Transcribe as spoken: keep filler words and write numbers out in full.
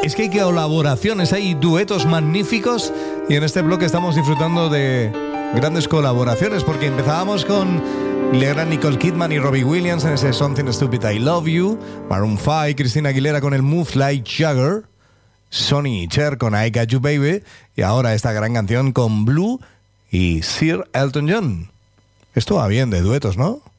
Es que hay colaboraciones, hay duetos magníficos y en este bloque estamos disfrutando de grandes colaboraciones porque empezábamos con la gran Nicole Kidman y Robbie Williams en ese Something Stupid I Love You, Maroon five, Christina Aguilera con el Move Like Jagger, Sonny y Cher con I Got You Baby y ahora esta gran canción con Blue y Sir Elton John. Esto va bien de duetos, ¿no?